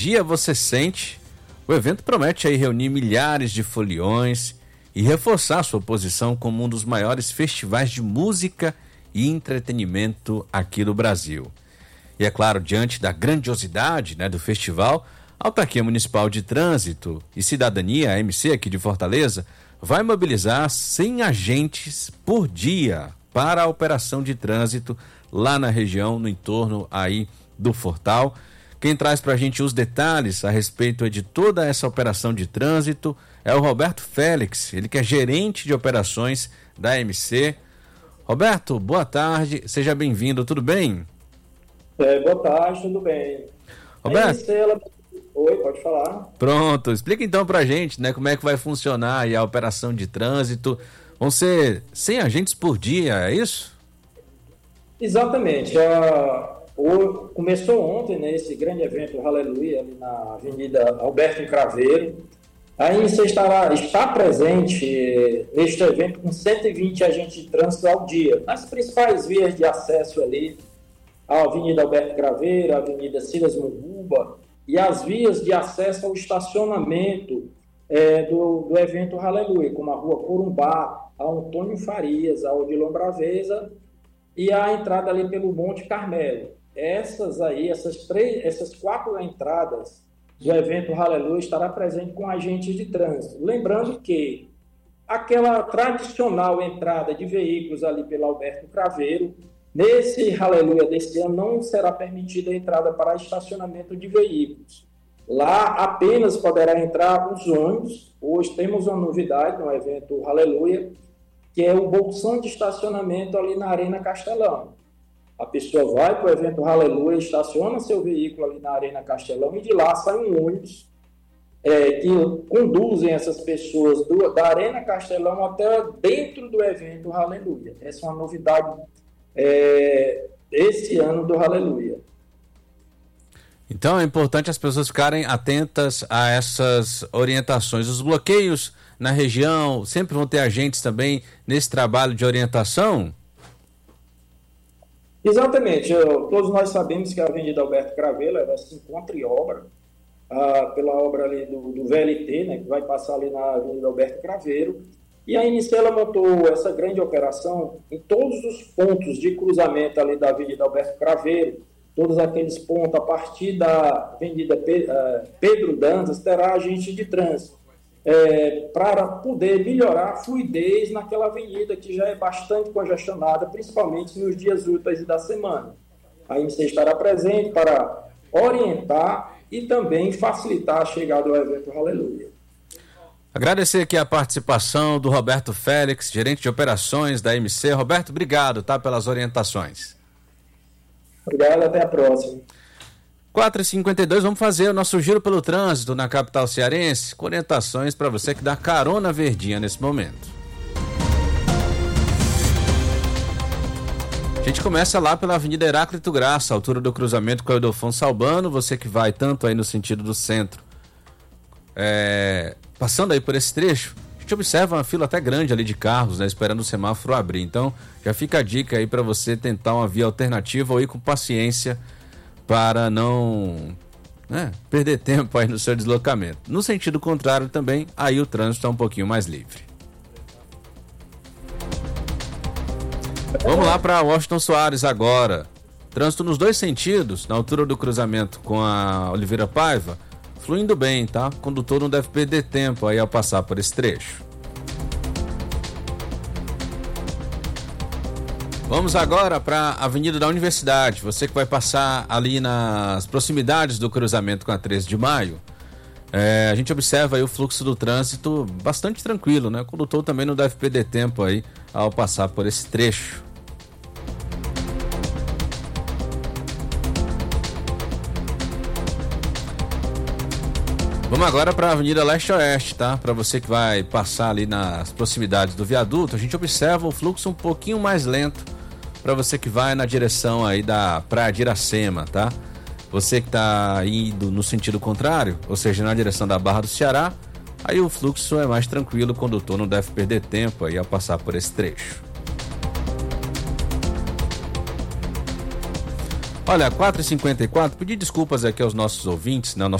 dia você sente. O evento promete aí reunir milhares de foliões e reforçar sua posição como um dos maiores festivais de música e entretenimento aqui do Brasil. E é claro, diante da grandiosidade, né, do festival, a Autarquia Municipal de Trânsito e Cidadania, a MC aqui de Fortaleza, vai mobilizar 100 agentes por dia para a operação de trânsito lá na região, no entorno aí do Fortal. Quem traz para a gente os detalhes a respeito de toda essa operação de trânsito é o Roberto Félix, ele que é gerente de operações da MC. Roberto, boa tarde, seja bem-vindo, tudo bem? Boa tarde, tudo bem. Roberto? Oi, pode falar. Pronto, explica então pra gente, né, como é que vai funcionar aí a operação de trânsito. Vão ser 100 agentes por dia, é isso? Exatamente. Começou ontem, né, esse grande evento Aleluia, ali na Avenida Alberto Craveiro. A INSE está presente neste evento com 120 agentes de trânsito ao dia, nas principais vias de acesso ali, a Avenida Alberto Craveiro, a Avenida Silas Muguba, e as vias de acesso ao estacionamento do evento Aleluia, como a Rua Corumbá, a Antônio Farias, a Odilon Braveza e a entrada ali pelo Monte Carmelo. Essas 4 entradas do evento Aleluia estará presente com agentes de trânsito. Lembrando que aquela tradicional entrada de veículos ali pelo Alberto Craveiro, nesse Aleluia desse ano não será permitida a entrada para estacionamento de veículos. Lá apenas poderá entrar os ônibus. Hoje temos uma novidade no evento Aleluia, que é o bolsão de estacionamento ali na Arena Castelão. A pessoa vai para o evento Aleluia, estaciona seu veículo ali na Arena Castelão e de lá sai um ônibus que conduzem essas pessoas da Arena Castelão até dentro do evento Aleluia. Essa é uma novidade esse ano do Aleluia. Então é importante as pessoas ficarem atentas a essas orientações. Os bloqueios na região sempre vão ter agentes também nesse trabalho de orientação? Exatamente. Todos nós sabemos que a Avenida Alberto Craveiro ela se encontra em obra, pela obra ali do VLT, né, que vai passar ali na Avenida Alberto Craveiro. E a INSE montou essa grande operação em todos os pontos de cruzamento ali da Avenida Alberto Craveiro, todos aqueles pontos a partir da Avenida Pedro Dantas, terá agente de trânsito, para poder melhorar a fluidez naquela avenida que já é bastante congestionada, principalmente nos dias úteis da semana. A INSE estará presente para orientar e também facilitar a chegada do evento Aleluia. Agradecer aqui a participação do Roberto Félix, gerente de operações da MC. Roberto, obrigado, tá, pelas orientações. Obrigado, até a próxima. 4h52, vamos fazer o nosso giro pelo trânsito na capital cearense, com orientações para você que dá carona verdinha nesse momento. A gente começa lá pela Avenida Heráclito Graça, altura do cruzamento com o Ildefonso Albano, você que vai tanto aí no sentido do centro. Passando aí por esse trecho, a gente observa uma fila até grande ali de carros, né, esperando o semáforo abrir. Então, já fica a dica aí para você tentar uma via alternativa ou ir com paciência para não perder tempo aí no seu deslocamento. No sentido contrário também, aí o trânsito está um pouquinho mais livre. Vamos lá para Washington Soares agora. Trânsito nos dois sentidos, na altura do cruzamento com a Oliveira Paiva, fluindo bem, tá? O condutor não deve perder tempo aí ao passar por esse trecho. Vamos agora para a Avenida da Universidade. Você que vai passar ali nas proximidades do cruzamento com a 13 de maio, a gente observa aí o fluxo do trânsito bastante tranquilo, né? O condutor também não deve perder tempo aí ao passar por esse trecho. Vamos agora para a Avenida Leste-Oeste, tá? Para você que vai passar ali nas proximidades do viaduto, a gente observa o fluxo um pouquinho mais lento para você que vai na direção aí da Praia de Iracema, tá? Você que está indo no sentido contrário, ou seja, na direção da Barra do Ceará, aí o fluxo é mais tranquilo, o condutor não deve perder tempo aí ao passar por esse trecho. Olha, 4h54, pedir desculpas aqui aos nossos ouvintes, né?